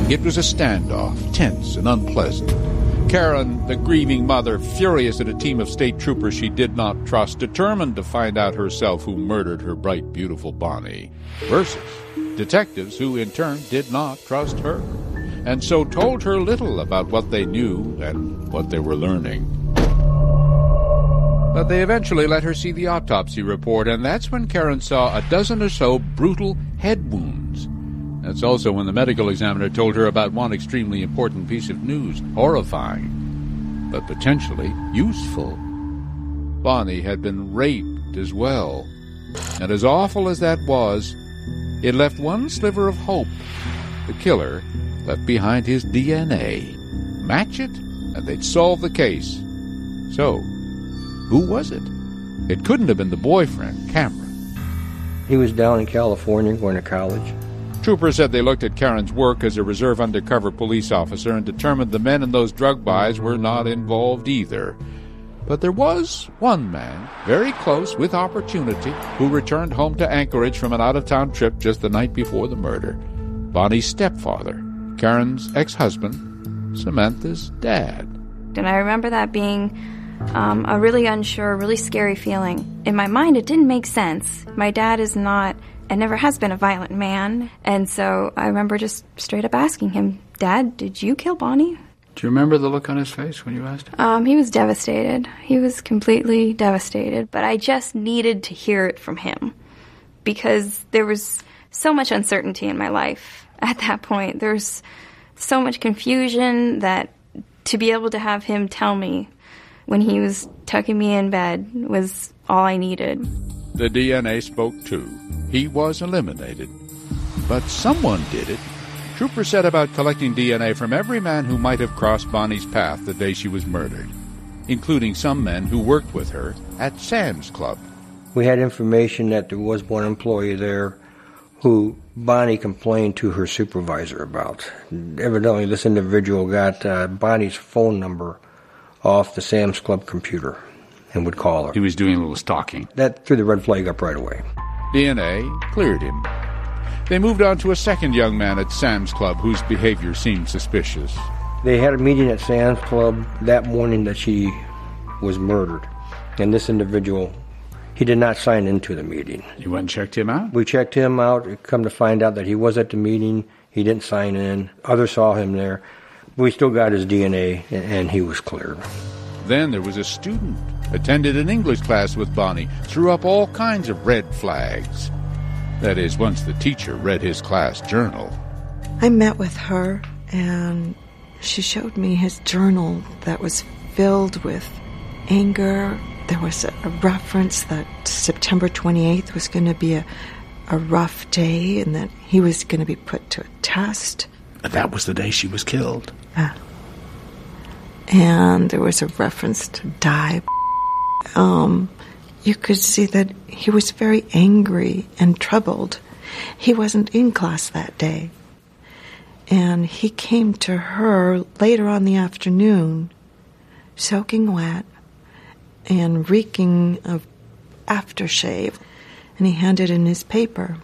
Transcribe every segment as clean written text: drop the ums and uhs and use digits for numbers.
It was a standoff, tense and unpleasant. Karen, the grieving mother, furious at a team of state troopers she did not trust, determined to find out herself who murdered her bright, beautiful Bonnie, versus detectives who, in turn, did not trust her, and so told her little about what they knew and what they were learning. But they eventually let her see the autopsy report, and that's when Karen saw a dozen or so brutal head wounds. That's also when the medical examiner told her about one extremely important piece of news, horrifying, but potentially useful. Bonnie had been raped as well, and as awful as that was, it left one sliver of hope. The killer left behind his DNA. Match it, and they'd solve the case. So, who was it? It couldn't have been the boyfriend, Cameron. He was down in California going to college. Troopers said they looked at Karen's work as a reserve undercover police officer and determined the men in those drug buys were not involved either. But there was one man, very close with opportunity, who returned home to Anchorage from an out-of-town trip just the night before the murder. Bonnie's stepfather, Karen's ex-husband, Samantha's dad. And I remember that being a really unsure, really scary feeling. In my mind, it didn't make sense. My dad is not, and never has been, a violent man. And so I remember just straight up asking him, Dad, did you kill Bonnie? Do you remember the look on his face when you asked him? He was devastated. He was completely devastated. But I just needed to hear it from him because there was so much uncertainty in my life at that point. There's so much confusion that to be able to have him tell me when he was tucking me in bed was all I needed. The DNA spoke too. He was eliminated. But someone did it. Troopers set about collecting DNA from every man who might have crossed Bonnie's path the day she was murdered, including some men who worked with her at Sam's Club. We had information that there was one employee there who Bonnie complained to her supervisor about. Evidently, this individual got Bonnie's phone number off the Sam's Club computer and would call her. He was doing a little stalking. That threw the red flag up right away. DNA cleared him. They moved on to a second young man at Sam's Club whose behavior seemed suspicious. They had a meeting at Sam's Club that morning that she was murdered. And this individual, he did not sign into the meeting. You went and checked him out? We checked him out. Come to find out that he was at the meeting. He didn't sign in. Others saw him there. We still got his DNA, and he was cleared. Then there was a student, attended an English class with Bonnie, threw up all kinds of red flags. That is, once the teacher read his class journal. I met with her, and she showed me his journal that was filled with anger. There was a reference that September 28th was going to be a rough day and that he was going to be put to a test. That was the day she was killed. And there was a reference to die. You could see that he was very angry and troubled. He wasn't in class that day. And he came to her later on the afternoon, soaking wet and reeking of aftershave. And he handed in his paper.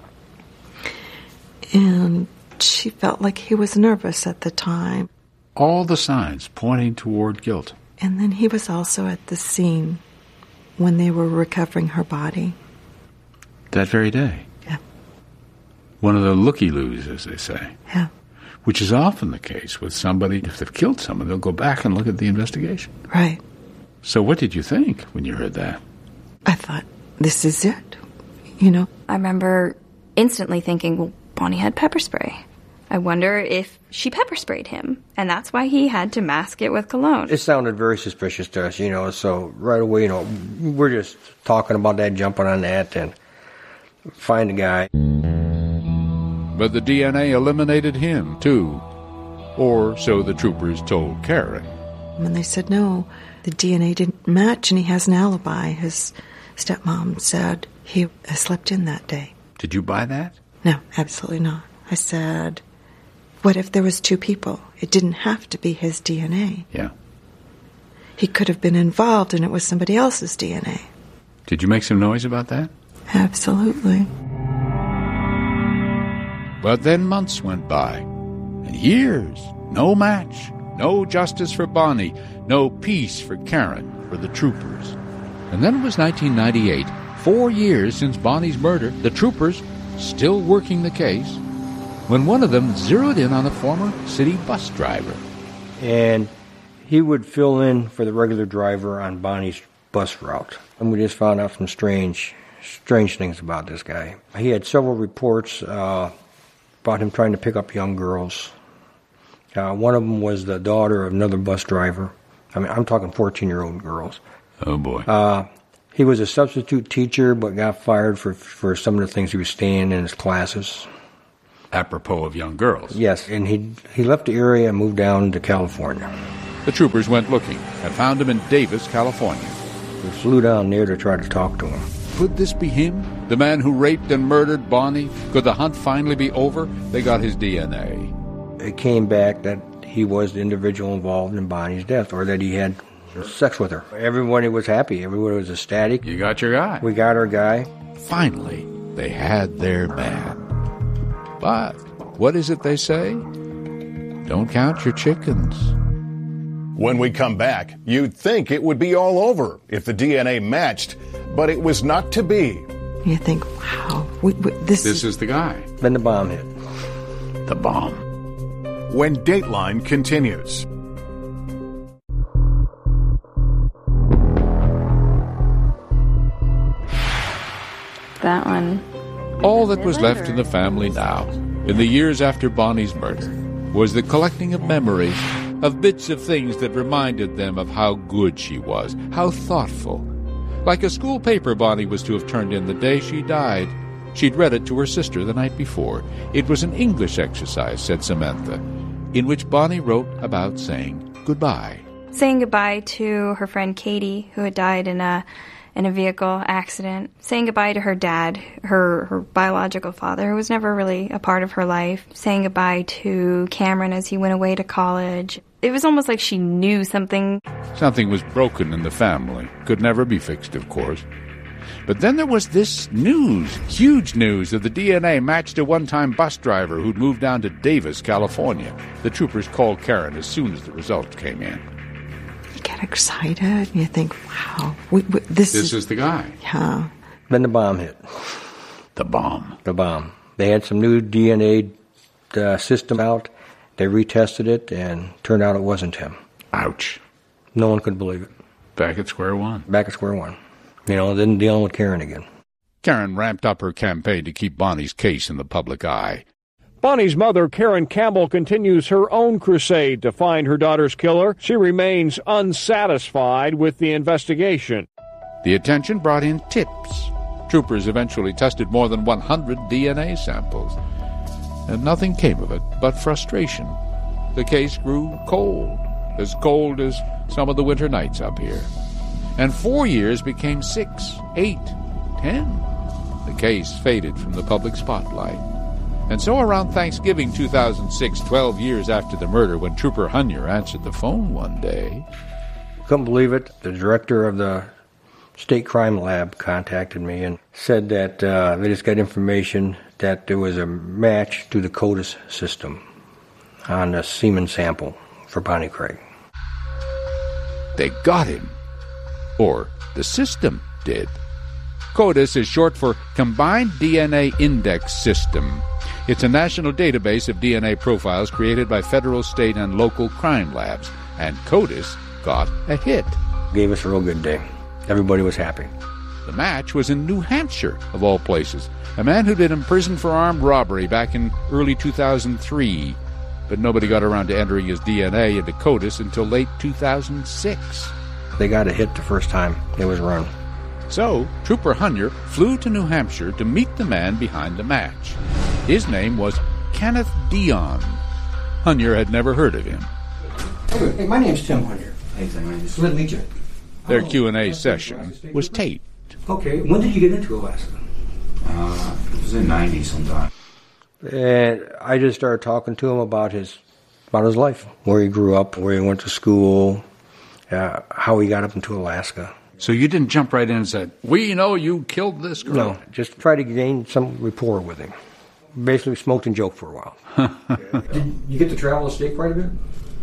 And she felt like he was nervous at the time. All the signs pointing toward guilt. And then he was also at the scene when they were recovering her body. That very day? Yeah. One of the looky-loos, as they say. Yeah. Which is often the case with somebody. If they've killed someone, they'll go back and look at the investigation. Right. So what did you think when you heard that? I thought, this is it. You know? I remember instantly thinking, well, Bonnie had pepper spray. I wonder if she pepper sprayed him, and that's why he had to mask it with cologne. It sounded very suspicious to us, so right away, we're just talking about that, jumping on that, and find the guy. But the DNA eliminated him, too. Or so the troopers told Karen. When they said no, the DNA didn't match, and he has an alibi. His stepmom said he slept in that day. Did you buy that? No, absolutely not. I said, what if there was two people? It didn't have to be his DNA. Yeah. He could have been involved and it was somebody else's DNA. Did you make some noise about that? Absolutely. But then months went by. And years, no match, no justice for Bonnie, no peace for Karen, for the troopers. And then it was 1998, 4 years since Bonnie's murder, the troopers still working the case, when one of them zeroed in on a former city bus driver. And he would fill in for the regular driver on Bonnie's bus route. And we just found out some strange things about this guy. He had several reports about him trying to pick up young girls. One of them was the daughter of another bus driver. I mean, I'm talking 14-year-old girls. Oh, boy. He was a substitute teacher, but got fired for some of the things he was saying in his classes. Apropos of young girls. Yes, and he left the area and moved down to California. The troopers went looking and found him in Davis, California. We flew down there to try to talk to him. Could this be him? The man who raped and murdered Bonnie? Could the hunt finally be over? They got his DNA. It came back that he was the individual involved in Bonnie's death, or that he had sex with her. Everybody was happy. Everybody was ecstatic. You got your guy. We got our guy. Finally, they had their man. But what is it they say? Don't count your chickens. When we come back, you'd think it would be all over if the DNA matched, but it was not to be. You think, wow, This is the guy. Then the bomb hit. The bomb. When Dateline continues. That one. All that was left in the family now, in the years after Bonnie's murder, was the collecting of memories, of bits of things that reminded them of how good she was, how thoughtful. Like a school paper Bonnie was to have turned in the day she died. She'd read it to her sister the night before. It was an English exercise, said Samantha, in which Bonnie wrote about saying goodbye. Saying goodbye to her friend Katie, who had died in a vehicle accident. Saying goodbye to her dad, her biological father, who was never really a part of her life. Saying goodbye to Cameron as he went away to college. It was almost like she knew something. Something was broken in the family. Could never be fixed, of course. But then there was this news, huge news, that the DNA matched a one-time bus driver who'd moved down to Davis, California. The troopers called Karen as soon as the results came in. You get excited and you think, wow, this is the guy. Yeah. Then the bomb hit. The bomb. The bomb. They had some new DNA system out. They retested it, and turned out it wasn't him. Ouch. No one could believe it. Back at square one. Back at square one. Then dealing with Karen again. Karen ramped up her campaign to keep Bonnie's case in the public eye. Bonnie's mother, Karen Campbell, continues her own crusade to find her daughter's killer. She remains unsatisfied with the investigation. The attention brought in tips. Troopers eventually tested more than 100 DNA samples. And nothing came of it but frustration. The case grew cold as some of the winter nights up here. And 4 years became 6, 8, 10. The case faded from the public spotlight. And so around Thanksgiving 2006, 12 years after the murder, when Trooper Hunyer answered the phone one day... Couldn't believe it. The director of the State Crime Lab contacted me and said that they just got information that there was a match to the CODIS system on the semen sample for Bonnie Craig. They got him. Or the system did. CODIS is short for Combined DNA Index System. It's a national database of DNA profiles created by federal, state, and local crime labs. And CODIS got a hit. Gave us a real good day. Everybody was happy. The match was in New Hampshire, of all places. A man who'd been imprisoned for armed robbery back in early 2003. But nobody got around to entering his DNA into CODIS until late 2006. They got a hit the first time it was run. So, Trooper Hunyer flew to New Hampshire to meet the man behind the match. His name was Kenneth Dion. Hunyer had never heard of him. Hey, my name's Tim Hunyer. Hey, Tim. Nice to meet you. Their Q&A session was taped. Okay, when did you get into Alaska? It was in '90 sometime. And I just started talking to him about his life, where he grew up, where he went to school, how he got up into Alaska. So you didn't jump right in and said, "We know you killed this girl." No, just try to gain some rapport with him. Basically smoked and joked for a while. Did you get to travel the state quite a bit?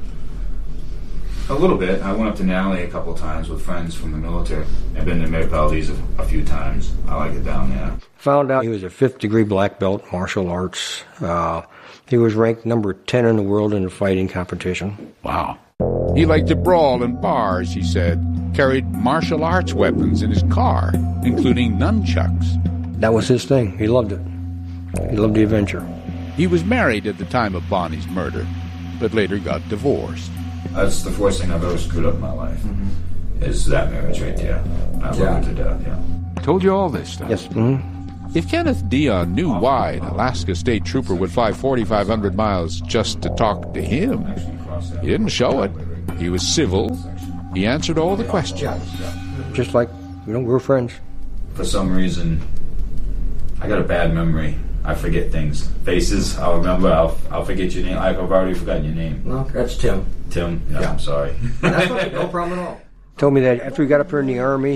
A little bit. I went up to Nally a couple of times with friends from the military. I've been to Mayor Valdez a few times. I like it down there. Found out he was a 5th-degree black belt, martial arts. He was ranked number 10 in the world in the fighting competition. Wow. He liked to brawl in bars, he said, carried martial arts weapons in his car, including nunchucks. That was his thing. He loved it. He loved the adventure. He was married at the time of Bonnie's murder, but later got divorced. That's the first thing I've ever screwed up in my life, is that marriage right there. I love her to death, yeah. Told you all this stuff. Yes. Mm-hmm. If Kenneth Dion knew why an Alaska State Trooper would fly 4,500 miles just to talk to him, he didn't show it. He was civil. He answered all the questions. Just like, we're friends. For some reason, I got a bad memory. I forget things. Faces, I'll remember. I'll forget your name. I've already forgotten your name. No, that's Tim. Tim? Yeah. I'm sorry. That's okay. No problem at all. Told me that after he got up here in the Army,